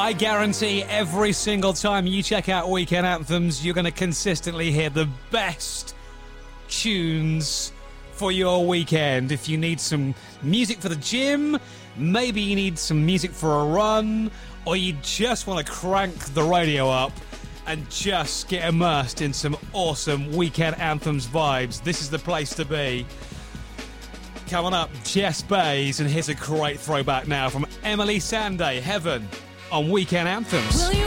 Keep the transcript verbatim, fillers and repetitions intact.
I guarantee every single time you check out Weekend Anthems, you're going to consistently hear the best tunes for your weekend. If you need some music for the gym, maybe you need some music for a run, or you just want to crank the radio up and just get immersed in some awesome Weekend Anthems vibes, this is the place to be. Coming up, Jess Bays, and here's a great throwback now from Emily Sandé, Heaven, on Weekend Anthems.